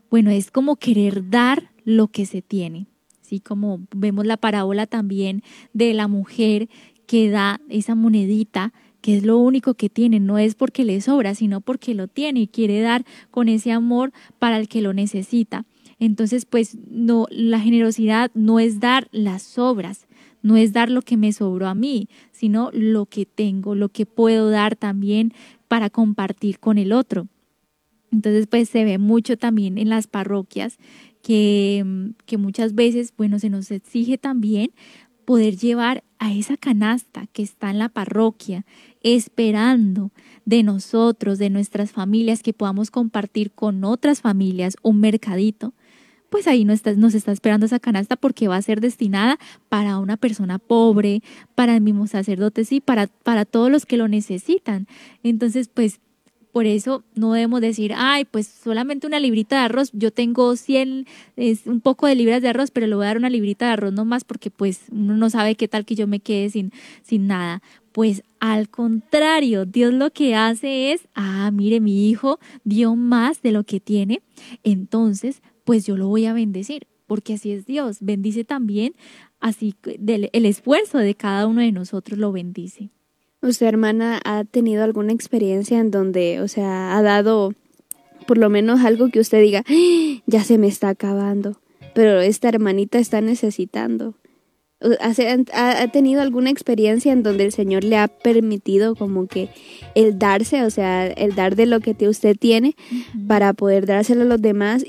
Bueno, es como querer dar lo que se tiene, ¿sí? Como vemos la parábola también de la mujer que da esa monedita, que es lo único que tiene, no es porque le sobra, sino porque lo tiene y quiere dar con ese amor para el que lo necesita. Entonces, pues no, la generosidad no es dar las sobras, no es dar lo que me sobró a mí, sino lo que tengo, lo que puedo dar también para compartir con el otro. Entonces, pues se ve mucho también en las parroquias que muchas veces, bueno, se nos exige también poder llevar a esa canasta que está en la parroquia, esperando de nosotros, de nuestras familias, que podamos compartir con otras familias un mercadito. Pues ahí nos está esperando esa canasta porque va a ser destinada para una persona pobre, para el mismo sacerdote, sí, para todos los que lo necesitan. Entonces, pues por eso no debemos decir, ay, pues solamente una librita de arroz, yo tengo 100, es un poco de libras de arroz, pero le voy a dar una librita de arroz nomás porque pues uno no sabe qué tal que yo me quede sin nada. Pues al contrario, Dios lo que hace es, mire, mi hijo dio más de lo que tiene, entonces pues yo lo voy a bendecir, porque así es Dios, bendice también, así el esfuerzo de cada uno de nosotros lo bendice. ¿Usted, hermana, ha tenido alguna experiencia en donde, o sea, ha dado por lo menos algo que usted diga, ¡ah! Ya se me está acabando, pero esta hermanita está necesitando? ¿Ha tenido alguna experiencia en donde el Señor le ha permitido como que el darse, o sea, el dar de lo que usted tiene para poder dárselo a los demás